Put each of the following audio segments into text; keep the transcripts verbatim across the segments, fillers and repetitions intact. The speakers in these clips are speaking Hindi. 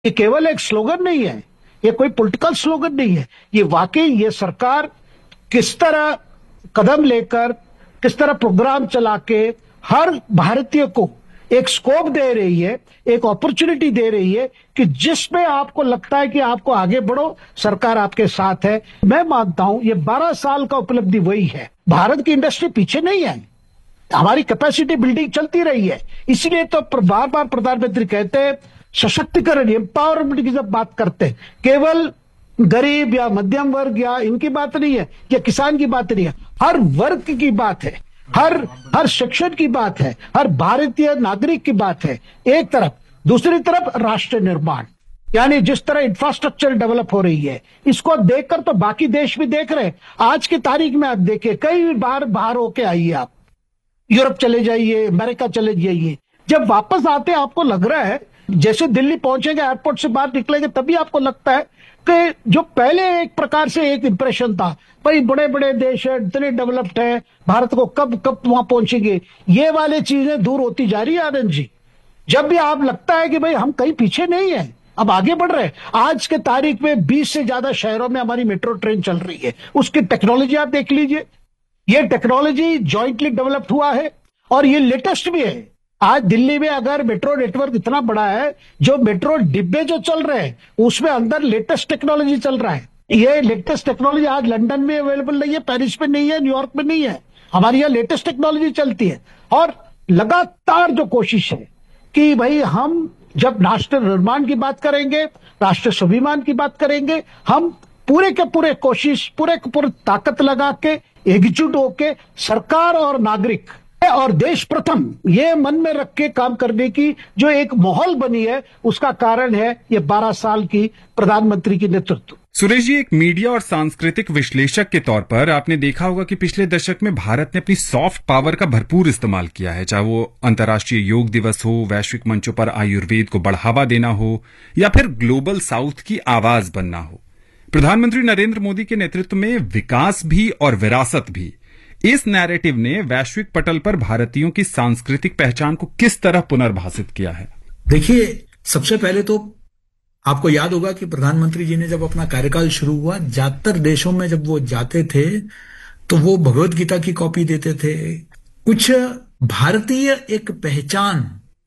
ये केवल एक स्लोगन नहीं है, ये कोई पॉलिटिकल स्लोगन नहीं है, ये वाकई ये सरकार किस तरह कदम लेकर, किस तरह प्रोग्राम चला के हर भारतीय को एक स्कोप दे रही है, एक अपॉर्चुनिटी दे रही है कि जिसमें आपको लगता है कि आपको आगे बढ़ो, सरकार आपके साथ है। मैं मानता हूं ये बारह साल का उपलब्धि वही है। भारत की इंडस्ट्री पीछे नहीं है, हमारी कैपेसिटी बिल्डिंग चलती रही है। इसलिए तो बार बार प्रधानमंत्री कहते हैं सशक्तिकरण, एम्पावरमेंट की जब बात करते हैं, केवल गरीब या मध्यम वर्ग या इनकी बात नहीं है, या किसान की बात नहीं है, हर वर्ग की बात है, हर हर शिक्षण की बात है, हर भारतीय नागरिक की बात है एक तरफ। दूसरी तरफ राष्ट्र निर्माण, यानी जिस तरह इंफ्रास्ट्रक्चर डेवलप हो रही है, इसको देखकर तो बाकी देश भी देख रहे हैं। आज की तारीख में आप देखिए, कई बार बाहर होके आइए, आप यूरोप चले जाइए, अमेरिका चले जाइए, जब वापस आते आपको लग रहा है जैसे दिल्ली पहुंचेंगे, एयरपोर्ट से बाहर निकलेंगे, तभी आपको लगता है कि जो पहले एक प्रकार से एक इंप्रेशन था, भाई बड़े बड़े देश है, इतने डेवलप्ड है, भारत को कब कब वहां पहुंचेंगे, ये वाली चीजें दूर होती जा रही है। आनंद जी, जब भी आप लगता है कि भाई हम कहीं पीछे नहीं है, अब आगे बढ़ रहे हैं। आज के तारीख में बीस से ज्यादा शहरों में हमारी मेट्रो ट्रेन चल रही है, उसकी टेक्नोलॉजी आप देख लीजिए, ये टेक्नोलॉजी जॉइंटली डेवलप्ड हुआ है और ये लेटेस्ट भी है। आज दिल्ली में अगर मेट्रो नेटवर्क इतना बड़ा है, जो मेट्रो डिब्बे जो चल रहे हैं उसमें अंदर लेटेस्ट टेक्नोलॉजी चल रहा है। ये लेटेस्ट टेक्नोलॉजी आज लंदन में अवेलेबल नहीं है, पेरिस में नहीं है, न्यूयॉर्क में नहीं है, हमारी यहाँ लेटेस्ट टेक्नोलॉजी चलती है। और लगातार जो कोशिश है कि भाई हम जब राष्ट्र निर्माण की बात करेंगे, राष्ट्र स्वाभिमान की बात करेंगे, हम पूरे के पूरे कोशिश, पूरे के पूरे ताकत लगा के एकजुट होके सरकार और नागरिक और देश प्रथम ये मन में रख के काम करने की जो एक माहौल बनी है, उसका कारण है ये बारह साल की प्रधानमंत्री की नेतृत्व। सुरेश जी, एक मीडिया और सांस्कृतिक विश्लेषक के तौर पर आपने देखा होगा कि पिछले दशक में भारत ने अपनी सॉफ्ट पावर का भरपूर इस्तेमाल किया है, चाहे वो अंतर्राष्ट्रीय योग दिवस हो, वैश्विक मंचों पर आयुर्वेद को बढ़ावा देना हो, या फिर ग्लोबल साउथ की आवाज बनना हो। प्रधानमंत्री नरेंद्र मोदी के नेतृत्व में विकास भी और विरासत भी, इस नैरेटिव ने वैश्विक पटल पर भारतीयों की सांस्कृतिक पहचान को किस तरह पुनर्भाषित किया है? देखिए, सबसे पहले तो आपको याद होगा कि प्रधानमंत्री जी ने जब अपना कार्यकाल शुरू हुआ, ज्यादातर देशों में जब वो जाते थे तो वो भगवत गीता की कॉपी देते थे। कुछ भारतीय एक पहचान,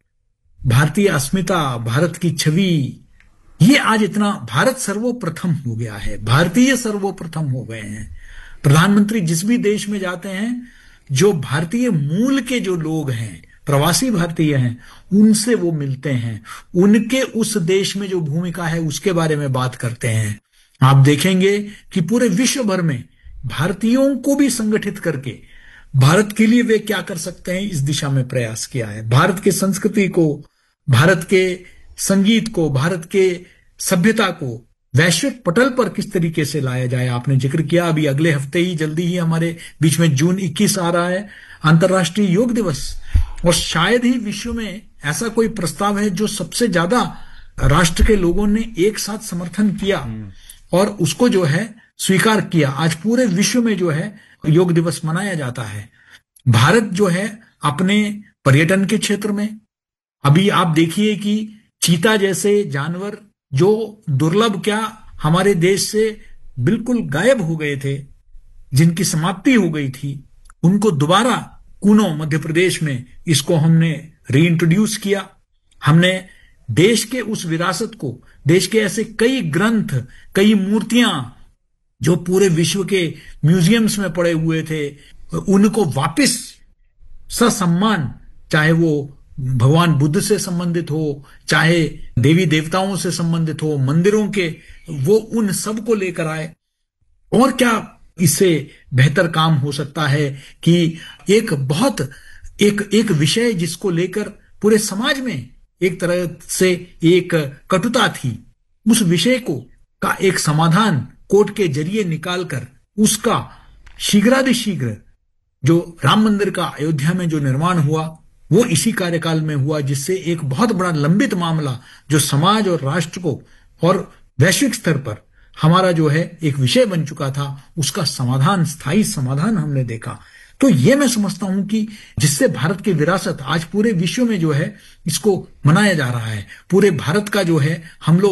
भारतीय अस्मिता, भारत की छवि, ये आज इतना भारत सर्वप्रथम हो गया है, भारतीय सर्वप्रथम हो गए हैं। प्रधानमंत्री जिस भी देश में जाते हैं, जो भारतीय मूल के जो लोग हैं, प्रवासी भारतीय हैं, उनसे वो मिलते हैं, उनके उस देश में जो भूमिका है उसके बारे में बात करते हैं। आप देखेंगे कि पूरे विश्व भर में भारतीयों को भी संगठित करके भारत के लिए वे क्या कर सकते हैं, इस दिशा में प्रयास किया है। भारत के संस्कृति को, भारत के संगीत को, भारत के सभ्यता को वैश्विक पटल पर किस तरीके से लाया जाए। आपने जिक्र किया, अभी अगले हफ्ते ही, जल्दी ही हमारे बीच में जून इक्कीस आ रहा है, अंतर्राष्ट्रीय योग दिवस, और शायद ही विश्व में ऐसा कोई प्रस्ताव है जो सबसे ज्यादा राष्ट्र के लोगों ने एक साथ समर्थन किया और उसको जो है स्वीकार किया। आज पूरे विश्व में जो है योग दिवस मनाया जाता है। भारत जो है अपने पर्यटन के क्षेत्र में, अभी आप देखिए कि चीता जैसे जानवर जो दुर्लभ क्या हमारे देश से बिल्कुल गायब हो गए थे, जिनकी समाप्ति हो गई थी, उनको दोबारा कूनो मध्य प्रदेश में इसको हमने रीइंट्रोड्यूस किया। हमने देश के उस विरासत को, देश के ऐसे कई ग्रंथ, कई मूर्तियां जो पूरे विश्व के म्यूजियम्स में पड़े हुए थे, उनको वापस ससम्मान, चाहे वो भगवान बुद्ध से संबंधित हो, चाहे देवी देवताओं से संबंधित हो, मंदिरों के, वो उन सब को लेकर आए। और क्या इससे बेहतर काम हो सकता है कि एक बहुत एक एक विषय जिसको लेकर पूरे समाज में एक तरह से एक कटुता थी, उस विषय को का एक समाधान कोर्ट के जरिए निकालकर उसका शीघ्रातिशीघ्र जो राम मंदिर का अयोध्या में जो निर्माण हुआ, वो इसी कार्यकाल में हुआ, जिससे एक बहुत बड़ा लंबित मामला जो समाज और राष्ट्र को और वैश्विक स्तर पर हमारा जो है एक विषय बन चुका था, उसका समाधान, स्थायी समाधान हमने देखा। तो ये मैं समझता हूं कि जिससे भारत की विरासत आज पूरे विश्व में जो है इसको मनाया जा रहा है। पूरे भारत का जो है हम लोग